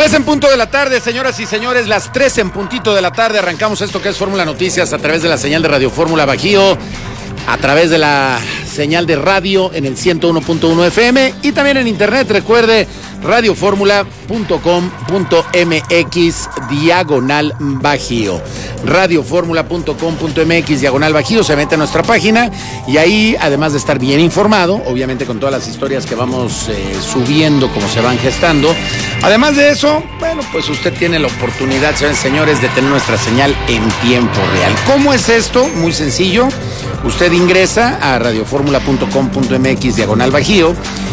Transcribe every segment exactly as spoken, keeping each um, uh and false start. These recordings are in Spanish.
Tres en punto de la tarde, señoras y señores, las tres en puntito de la tarde. Arrancamos esto que es Fórmula Noticias a través de la señal de Radio Fórmula Bajío, a través de la señal de radio en el ciento uno punto uno F M y también en internet. Recuerde, radio fórmula punto com punto m x diagonal Bajío. radio fórmula punto com punto m x diagonal Bajío, se mete a nuestra página y ahí, además de estar bien informado, obviamente con todas las historias que vamos eh, subiendo, como se van gestando, además de eso, bueno, pues usted tiene la oportunidad, señores, de tener nuestra señal en tiempo real. ¿Cómo es esto? Muy sencillo. Usted ingresa a radio fórmula punto com punto m x diagonal Bajío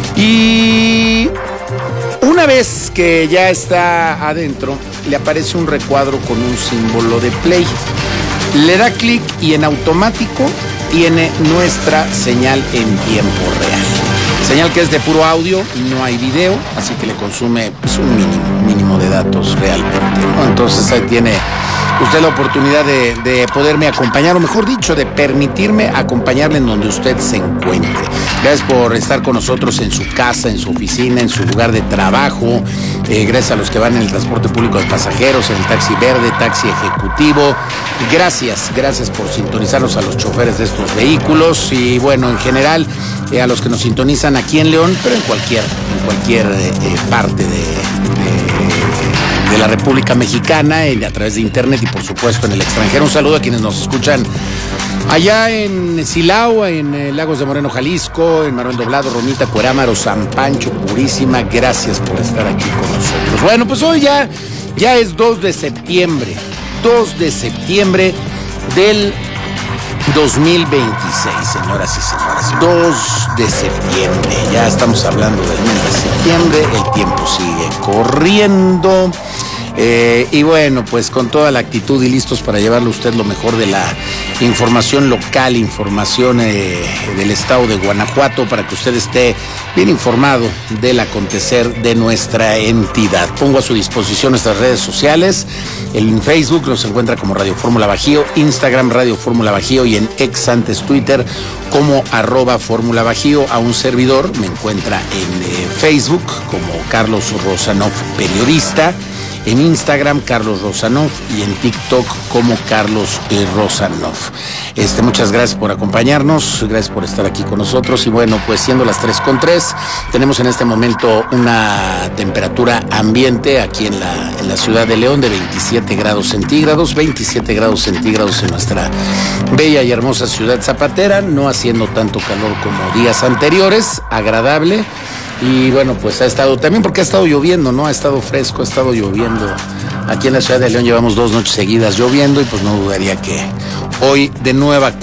y una vez que ya está adentro, le aparece un recuadro con un símbolo de play. Le da clic y en automático tiene nuestra señal en tiempo real. Señal que es de puro audio, no hay video, así que le consume pues, un mínimo, mínimo de datos realmente, ¿no? Entonces ahí tiene usted la oportunidad de, de poderme acompañar, o mejor dicho, de permitirme acompañarle en donde usted se encuentre. Gracias por estar con nosotros en su casa, en su oficina, en su lugar de trabajo. Eh, gracias a los que van en el transporte público de pasajeros, en el taxi verde, taxi ejecutivo. Gracias, gracias por sintonizarnos a los choferes de estos vehículos y bueno, en general eh, a los que nos sintonizan aquí en León, pero en cualquier, en cualquier eh, parte de, de, de la República Mexicana, eh, a través de internet y por supuesto en el extranjero. Un saludo a quienes nos escuchan allá en Silao, en eh, Lagos de Moreno, Jalisco, en Manuel Doblado, Romita, Cuerámaro, San Pancho, Purísima. Gracias por estar aquí con nosotros. Bueno, pues hoy ya, ya es dos de septiembre, dos de septiembre del dos mil veintiséis, señoras y señores, dos de septiembre, ya estamos hablando del mes de septiembre, el tiempo sigue corriendo. Eh, y bueno, pues con toda la actitud y listos para llevarle a usted lo mejor de la información local, información eh, del estado de Guanajuato, para que usted esté bien informado del acontecer de nuestra entidad. Pongo a su disposición nuestras redes sociales. En Facebook nos encuentra como Radio Fórmula Bajío, Instagram Radio Fórmula Bajío y en ex antes Twitter como arroba Fórmula Bajío. A un servidor me encuentra en eh, Facebook como Carlos Rosanov, periodista. En Instagram, Carlos Rosanov, y en TikTok como Carlos eh, Rosanov. Este, muchas gracias por acompañarnos, gracias por estar aquí con nosotros. Y bueno, pues siendo las tres con tres, tenemos en este momento una temperatura ambiente aquí en la, en la ciudad de León de veintisiete grados centígrados, veintisiete grados centígrados en nuestra bella y hermosa ciudad zapatera, no haciendo tanto calor como días anteriores, agradable. Y bueno, pues ha estado también porque ha estado lloviendo, ¿no? Ha estado fresco, ha estado lloviendo. Aquí en la ciudad de León llevamos dos noches seguidas lloviendo y pues no dudaría que hoy de nueva